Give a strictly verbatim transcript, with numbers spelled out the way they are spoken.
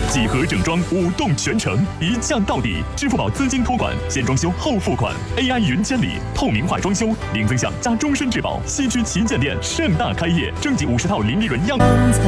几何整装，五栋全程，一降到底。支付宝资金托管，先装修后付款 ，A I 云监理，透明化装修，零增享加终身质保。西区旗舰店盛大开业，征集五十套零利润样。